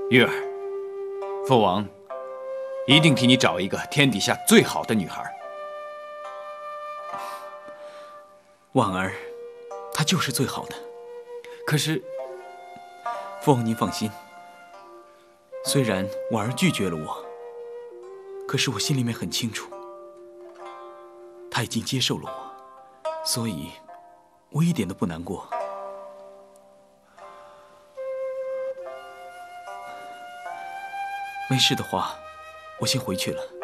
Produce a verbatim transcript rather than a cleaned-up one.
玉儿，父王一定替你找一个天底下最好的女孩。 婉儿，她就是最好的。 可是， 父王您放心，虽然婉儿拒绝了我，可是我心里面很清楚，她已经接受了我，所以我一点都不难过。没事的话，我先回去了。